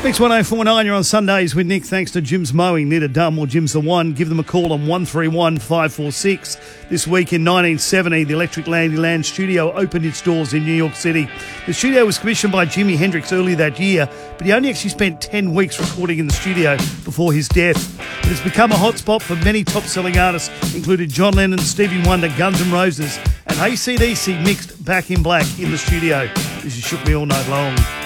Mix 1049, you're on Sundays with Nick. Thanks to Jim's Mowing, near to Dunn, or Jim's the One. Give them a call on 131 546. This week in 1970, the Electric Ladyland studio opened its doors in New York City. The studio was commissioned by Jimi Hendrix early that year, but he only actually spent 10 weeks recording in the studio before his death. But it's become a hotspot for many top-selling artists, including John Lennon, Stevie Wonder, Guns N' Roses, and AC/DC mixed Back in Black in the studio. This is Shook Me All Night Long.